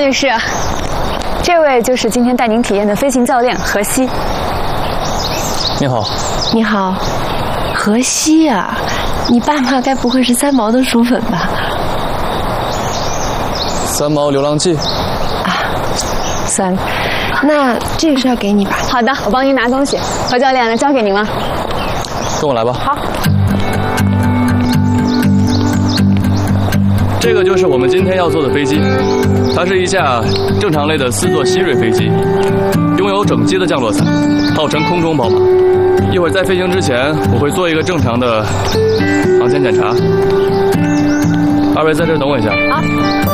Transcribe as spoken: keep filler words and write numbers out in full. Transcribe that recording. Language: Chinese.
女士，这位就是今天带您体验的飞行教练何西。 你好。 你好，何西啊，你爸妈该不会是三毛的书粉吧？ 三毛《流浪记》 啊，算了，那这个是要给你吧？ 好的，我帮您拿东西。何教练，那交给您了。 跟我来吧。 好。 这个就是我们今天要坐的飞机，它是一架正常类的四座希瑞飞机，拥有整机的降落伞，号称空中宝马。一会儿在飞行之前，我会做一个正常的航前检查。二位在这儿等我一下。 好。